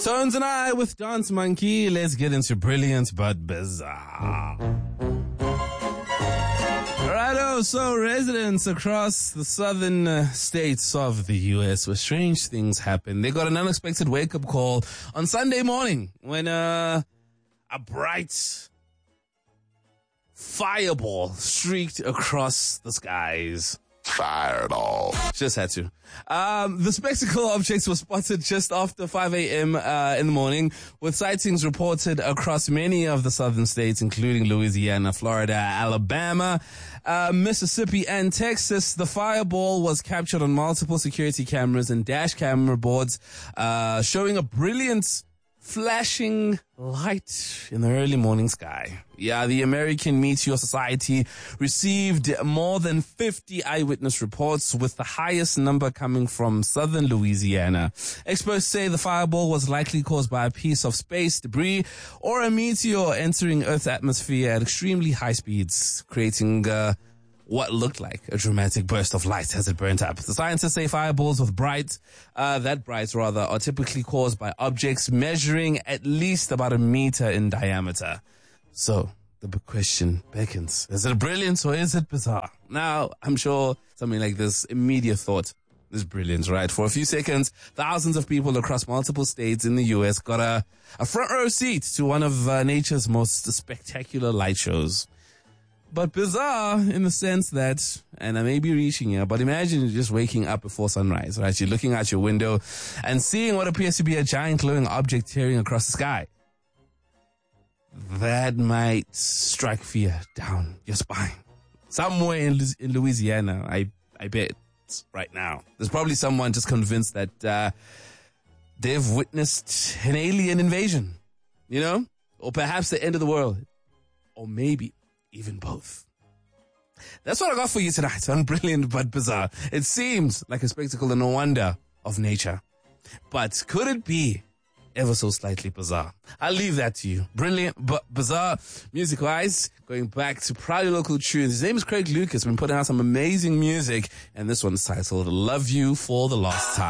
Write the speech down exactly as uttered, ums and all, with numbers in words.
Tones and I with Dance Monkey. Let's get into brilliant but bizarre. Righto, so residents across the southern uh, states of the U S where strange things happen. They got an unexpected wake-up call on Sunday morning when uh, a bright fireball streaked across the skies. Fireball. Just had to. Um, the spectacle objects were spotted just after five a.m. Uh, in the morning, with sightings reported across many of the southern states, including Louisiana, Florida, Alabama, uh, Mississippi, and Texas. The fireball was captured on multiple security cameras and dash camera boards, uh, showing a brilliant flashing light in the early morning sky. Yeah, the American Meteor Society received more than fifty eyewitness reports, with the highest number coming from southern Louisiana. Experts say the fireball was likely caused by a piece of space debris or a meteor entering Earth's atmosphere at extremely high speeds, creating uh, what looked like a dramatic burst of light as it burnt up. The scientists say fireballs with bright, uh, that bright rather, are typically caused by objects measuring at least about a meter in diameter. So, the big question beckons, is it brilliant or is it bizarre? Now, I'm sure something like this, immediate thought is brilliant, right? For a few seconds, thousands of people across multiple states in the U S got a, a front row seat to one of uh, nature's most spectacular light shows. But bizarre in the sense that, and I may be reaching here, but imagine you're just waking up before sunrise, right? You're looking out your window and seeing what appears to be a giant glowing object tearing across the sky. That might strike fear down your spine. Somewhere in, in Louisiana, I, I bet right now, there's probably someone just convinced that uh, they've witnessed an alien invasion, you know? Or perhaps the end of the world. Or maybe even both. That's what I got for you tonight on Brilliant but Bizarre. It seems like a spectacle and a wonder of nature. But could it be ever so slightly bizarre? I'll leave that to you. Brilliant but Bizarre, music-wise, going back to proudly local tunes. His name is Craig Lucas, been putting out some amazing music, and this one's titled Love You for the Last Time.